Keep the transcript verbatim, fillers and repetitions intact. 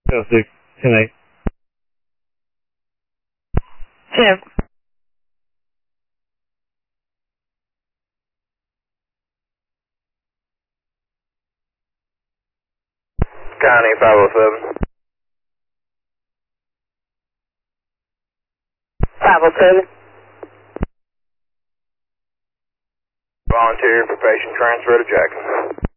oh six, ten eight. Tim. County five oh seven. five oh seven. Volunteer for patient transfer to Jackson.